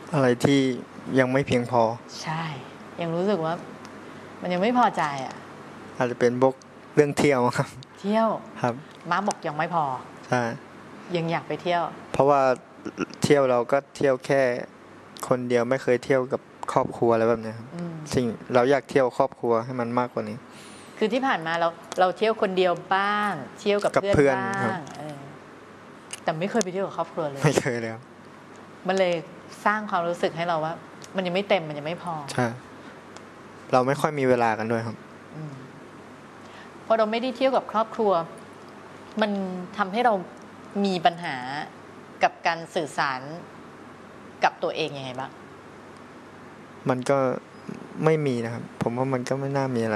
อะไรที่ยังไม่เพียงพอใช่ยังรู้สึกว่ามันยังไม่พอใจอ่ะอาจจะเป็นเรื่องเที่ยวครับเที่ยวครับม้าบอกยังไม่พอใช่ยังอยากไปเที่ยวเพราะว่าเที่ยวเราก็เที่ยวแค่คนเดียวไม่เคยเที่ยวกับครอบครัวอะไรแบบนี้ครับสิ่งเราอยากเที่ยวครอบครัวให้มันมากกว่านี้คือที่ผ่านมาเราเที่ยวคนเดียวบ้างเที่ยวกับเพื่อนบ้างแต่ไม่เคยไปเที่ยวกับครอบครัวเลยไม่เคยเลยครับมันเลยสร้างความรู้สึกให้เราว่ามันยังไม่เต็มมันยังไม่พอใช่เราไม่ค่อยมีเวลากันด้วยครับพอเราไม่ได้เที่ยวกับครอบครัวมันทำให้เรามีปัญหากับการสื่อสารกับตัวเองยังไงบ้างมันก็ไม่มีนะครับผมว่ามันก็ไม่น่ามีอะไร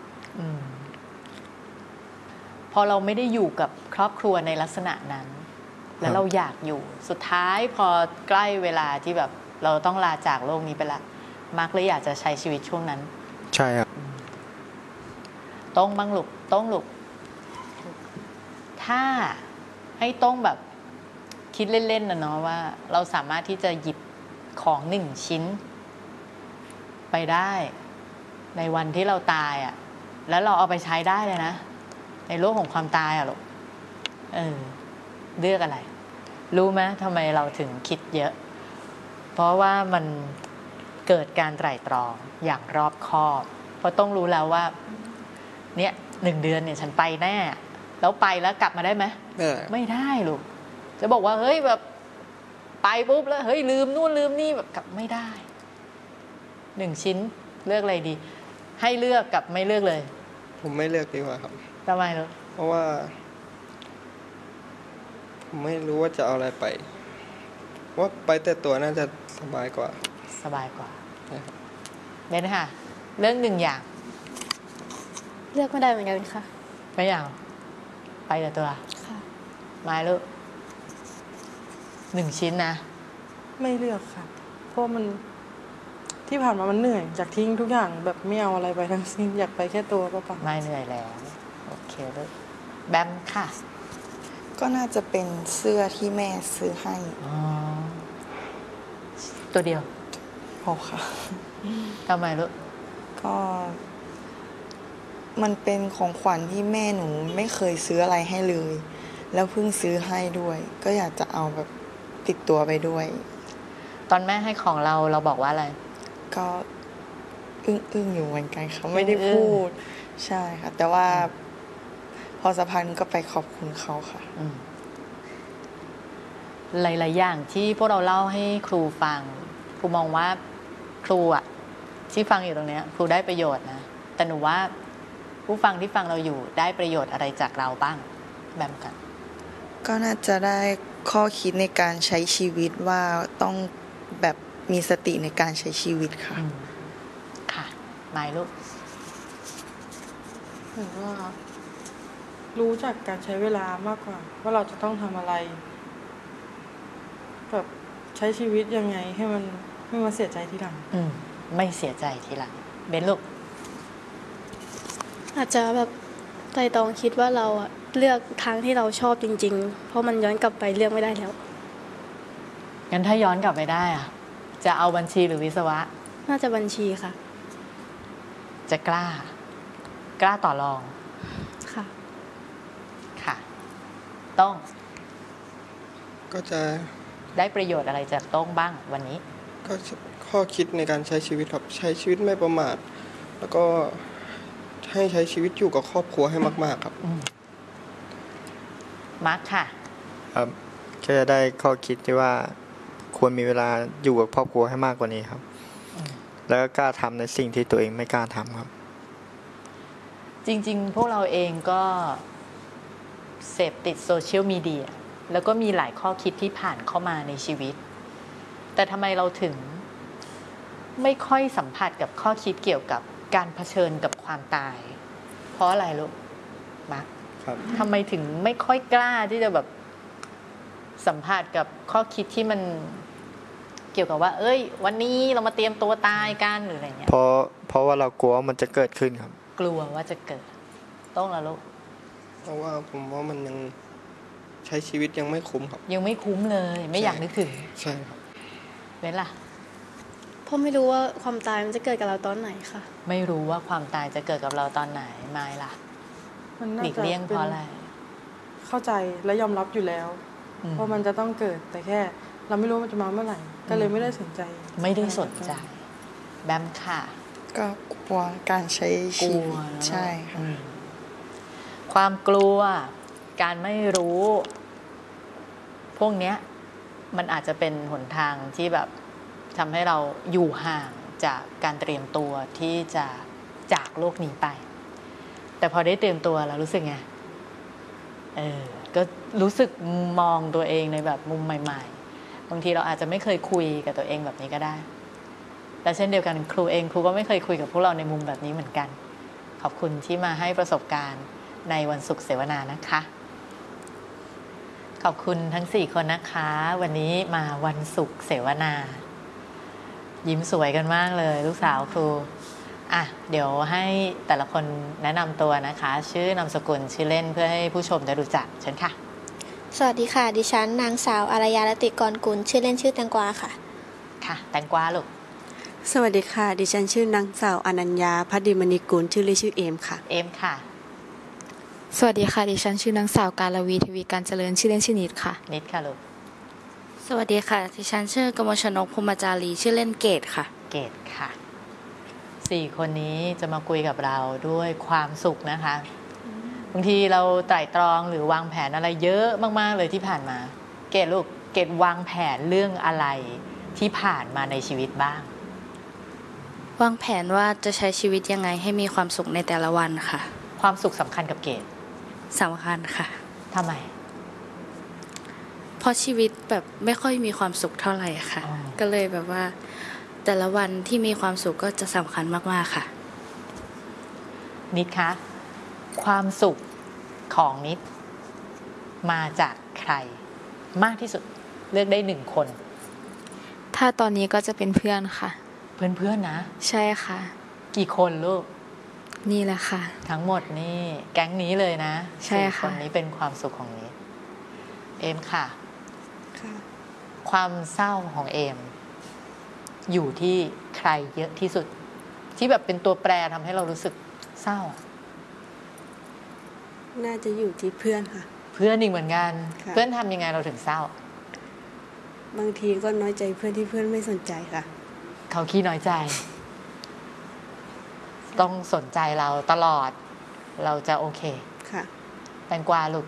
พอเราไม่ได้อยู่กับครอบครัวในลักษณะนั้นแล้วเราอยากอยู่สุดท้ายพอใกล้เวลาที่แบบเราต้องลาจากโลกนี้ไปละมาร์คเลยอยากจะใช้ชีวิตช่วงนั้นใช่ครับต้องบ้างลูกต้องลูกถ้าให้ต้องแบบคิดเล่นๆนะเนาะว่าเราสามารถที่จะหยิบของ1 ชิ้นไปได้ในวันที่เราตายอ่ะแล้วเราเอาไปใช้ได้เลยนะในโลกของความตายอ่ะลูกเลือกอะไรรู้ไหมทำไมเราถึงคิดเยอะเพราะว่ามันเกิดการไตร่ตรองอย่างรอบคอบเพราะต้องรู้แล้วว่าเนี่ย1 เดือนเนี่ยฉันไปแน่แล้วไปแล้วกลับมาได้ไหมไม่ได้ลูกจะบอกว่าเฮ้ยแบบไปปุ๊บแล้วเฮ้ยลืมนู่นลืมนี่แบบกลับไม่ได้1 ชิ้นเลือกอะไรดีให้เลือกกับไม่เลือกเลยผมไม่เลือกดีกว่าครับทำไมลูกเพราะว่าผมไม่รู้ว่าจะเอาอะไรไปว่าไปแต่ตัวน่าจะสบายกว่าเน้นค่ะเรื่อง1 อย่างเลือกไม่ได้เหมือนกันค่ะไม่อยากไปแต่ตัวค่ะไม่ลูก1 ชิ้นนะไม่เลือกค่ะเพราะมันที่ผ่านมามันเหนื่อยอยากทิ้งทุกอย่างแบบไม่เอาอะไรไปทั้งสิ้นอยากไปแค่ตัวเปล่าไม่เหนื่อยแล้วโอเคลูกแบมค่ะก็น่าจะเป็นเสื้อที่แม่ซื้อให้ตัวเดียวพอค่ะทำไมลูกก็มันเป็นของขวัญที่แม่หนูไม่เคยซื้ออะไรให้เลยแล้วเพิ่งซื้อให้ด้วยก็อยากจะเอาแบบติดตัวไปด้วยตอนแม่ให้ของเราบอกว่าอะไรก็อึ้งอยู่เหมือนกันค่ะไม่ได้พูดใช่ค่ะแต่ว่าพอสักพักนึงก็ไปขอบคุณเขาค่ะหลายๆอย่างที่พวกเราเล่าให้ครูฟังครูมองว่าครูอ่ะที่ฟังอยู่ตรงนี้ครูได้ประโยชน์นะแต่หนูว่าผู้ฟังที่ฟังเราอยู่ได้ประโยชน์อะไรจากเราบ้างแบบกันก็น่าจะได้ข้อคิดในการใช้ชีวิตว่าต้องแบบมีสติในการใช้ชีวิตค่ะค่ะหมายลูกเห็นว่ารู้จักการใช้เวลามากกว่าว่าเราจะต้องทำอะไรแบบใช้ชีวิตยังไงให้มันไม่มาเสียใจทีหลังไม่เสียใจทีหลังเบนลูกอาจจะแบบไตร่ตรองคิดว่าเราอะเลือกทางที่เราชอบจริงๆเพราะมันย้อนกลับไปเลือกไม่ได้แล้วงั้นถ้าย้อนกลับไปได้อะจะเอาบัญชีหรือวิศวะน่าจะบัญชีค่ะจะกล้าต่อรองค่ะต้องก็จะได้ประโยชน์อะไรจากต้องบ้างวันนี้ก็ข้อคิดในการใช้ชีวิตครับใช้ชีวิตไม่ประมาทแล้วก็ให้ใช้ชีวิตอยู่กับครอบครัวให้มากๆครับมาร์คค่ะครับก็จะได้ข้อคิดที่ว่าควรมีเวลาอยู่กับครอบครัวให้มากกว่านี้ครับแล้วก็กล้าทำในสิ่งที่ตัวเองไม่กล้าทำครับจริงๆพวกเราเองก็เสพติดโซเชียลมีเดียแล้วก็มีหลายข้อคิดที่ผ่านเข้ามาในชีวิตแต่ทำไมเราถึงไม่ค่อยสัมผัสกับข้อคิดเกี่ยวกับการเผชิญกับความตายเพราะอะไรลูกมาร์คทำไมถึงไม่ค่อยกล้าที่จะแบบสัมผัสกับข้อคิดที่มันเกี่ยวกับว่าเอ้ยวันนี้เรามาเตรียมตัวตายกันหรืออะไรเงี้ยเพราะว่าเรากลัวว่ามันจะเกิดขึ้นครับกลัวว่าจะเกิดต้องละลูกเพราะว่าผมว่ามันยังใช้ชีวิตยังไม่คุ้มครับยังไม่คุ้มเลยไม่อยากนึกถึงใช่ครับเว้นล่ะเพราะไม่รู้ว่าความตายมันจะเกิดกับเราตอนไหนค่ะไม่รู้ว่าความตายจะเกิดกับเราตอนไหนไม่ล่ะมันหน่าลีกจะเลี่ยงเพเป็นราะอะไรเข้าใจและยอมรับอยู่แล้วว่ามันจะต้องเกิดแต่แค่ เราไม่รู้มันจะมาเมื่อไหร่ ก็เลยไม่ได้สนใจไม่ได้สนใจ แบมค่ะก็กลัวการใช้กชีลัวิวตนะใช่ค่ะความกลัว การไม่รู้ พวกเนี้ย มันอาจจะเป็นหนทางที่แบบทำให้เราอยู่ห่างจากการเตรียมตัวที่จะจากโลกนี้ไป แต่พอได้เตรียมตัวแล้วรู้สึกไงก็รู้สึกมองตัวเองในแบบมุมใหม่ๆ บางทีเราอาจจะไม่เคยคุยกับตัวเองแบบนี้ก็ได้ และเช่นเดียวกันครูเองครูก็ไม่เคยคุยกับพวกเราในมุมแบบนี้เหมือนกัน ขอบคุณที่มาให้ประสบการณ์ในวันศุกร์เสวนานะคะ ขอบคุณทั้ง4คนนะคะ วันนี้มาวันศุกร์เสวนา ยิ้มสวยกันมากเลยลูกสาวครูเดี๋ยวให้แต่ละคนแนะนำตัวนะคะ ชื่อนามสกุลชื่อเล่นเพื่อให้ผู้ชมได้รู้จักเชิญค่ะสวัสดีค่ะ ดิฉันนางสาวอารยาลติกรกุลชื่อเล่นชื่อแตงกวาค่ะค่ะแตงกวาลูกสวัสดีค่ะ ดิฉันชื่อนางสาวอนัญญาพัดดิมณีกุลชื่อเล่นชื่อเอมค่ะเอมค่ะสวัสดีค่ะ ดิฉันชื่อนางสาวกาลวีทวีการเจริญชื่อเล่นชื่อนิดค่ะนิดค่ะลูกสวัสดีค่ะ ดิฉันชื่อกมลชนกภูมิจารีชื่อเล่นเกตค่ะเกตค่ะ4คนนี้จะมาคุยกับเราด้วยความสุขนะคะ บางทีเราไตร่ตรองหรือวางแผนอะไรเยอะมากๆเลยที่ผ่านมา เกตลูกเกตวางแผนเรื่องอะไรที่ผ่านมาในชีวิตบ้างวางแผนว่าจะใช้ชีวิตยังไงให้มีความสุขในแต่ละวันค่ะความสุขสำคัญกับเกตสำคัญค่ะทำไมเพราะชีวิตแบบไม่ค่อยมีความสุขเท่าไหร่ค่ะ ก็เลยแบบว่า แต่ละวันที่มีความสุขก็จะสำคัญมากๆค่ะนิดคะความสุขของนิดมาจากใครมากที่สุดเลือกได้1 คนถ้าตอนนี้ก็จะเป็นเพื่อนค่ะเพื่อนๆนะใช่ค่ะกี่คนลูกนี่แหละค่ะทั้งหมดนี่แก๊งนี้เลยนะใช่ค่ะ 4 คนนี้เป็นความสุขของนิดเอมค่ะค่ะความเศร้าของเอมอยู่ที่ใครเยอะที่สุด ที่แบบเป็นตัวแปรทำให้เรารู้สึกเศร้าน่าจะอยู่ที่เพื่อนค่ะเพื่อนอีกเหมือนกันค่ะเพื่อนทำยังไงเราถึงเศร้าบางทีก็น้อยใจเพื่อนที่เพื่อนไม่สนใจค่ะเขาขี้น้อยใจ ต้องสนใจเราตลอดเราจะโอเคค่ะแตงกวาลูก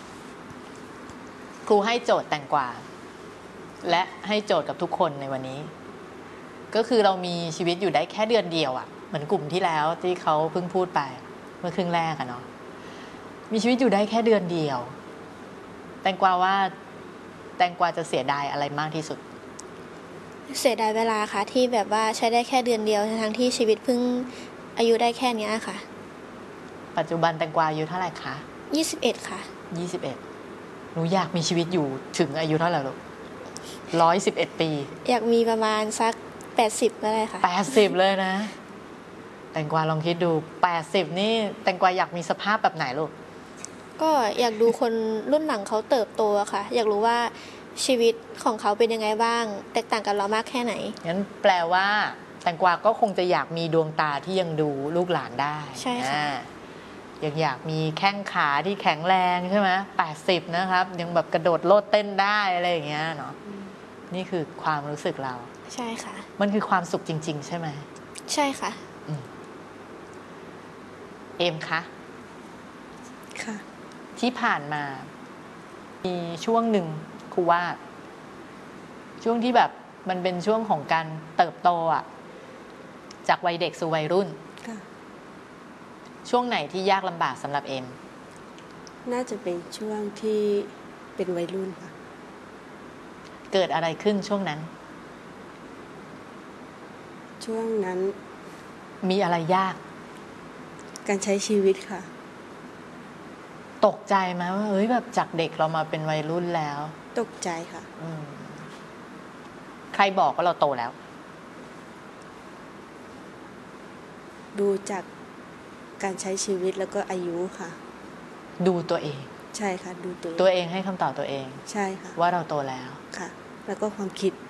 ครูให้โจทย์แตงกวาและให้โจทย์กับทุกคนในวันนี้ ก็คือเรามีชีวิตอยู่ได้แค่เดือนเดียวอะเหมือนกลุ่มที่แล้วที่เขาเพิ่งพูดไปเมื่อครึ่งแรกอะเนาะมีชีวิตอยู่ได้แค่เดือนเดียว แตงกวาว่าแตงกวาจะเสียดายอะไรมากที่สุดเสียดายเวลาค่ะที่แบบว่าใช้ได้แค่เดือนเดียวทั้งที่ชีวิตเพิ่งอายุได้แค่เนี้ยค่ะปัจจุบันแตงกวาอายุเท่าไหร่คะ 21 ค่ะ 21หนูอยากมีชีวิตอยู่ถึงอายุเท่าไหร่ลูก111 ปีอยากมีประมาณสัก 80ก็ได้ค่ะ 80เลยนะ แตงกวาลองคิดดู80นี่แตงกวาอยากมีสภาพแบบไหนลูกก็อยากดูคนรุ่นหลังเขาเติบโตอะค่ะ อยากรู้ว่าชีวิตของเขาเป็นยังไงบ้าง แตกต่างกับเรามากแค่ไหนงั้นแปลว่าแตงกวาก็คงจะอยากมีดวงตาที่ยังดูลูกหลานได้ใช่ค่ะยังอยากมีแข้งขาที่แข็งแรงใช่ไหม80นะครับยังแบบกระโดดโลดเต้นได้อะไรอย่างเงี้ยเนาะนี่คือความรู้สึกเราใช่ค่ะมันคือความสุขจริง ๆ ใช่ไหมใช่ค่ะเอมคะค่ะที่ผ่านมามีช่วงหนึ่งครูว่าช่วงที่แบบมันเป็นช่วงของการเติบโตอะจากวัยเด็กสู่วัยรุ่นค่ะช่วงไหนที่ยากลำบากสำหรับเอมน่าจะเป็นช่วงที่เป็นวัยรุ่นค่ะเกิดอะไรขึ้นช่วงนั้นช่วงนั้นมีอะไรยากการใช้ชีวิตค่ะตกใจไหมว่าเฮ้ยแบบจากเด็กเรามาเป็นวัยรุ่นแล้วตกใจค่ะใครบอกว่าเราโตแล้วดูจากการใช้ชีวิตแล้วก็อายุค่ะดูตัวเองใช่ค่ะ ดูตัวเองตัวเองให้คำตอบตัวเองใช่ค่ะว่าเราโตแล้วค่ะ แล้วก็ความคิด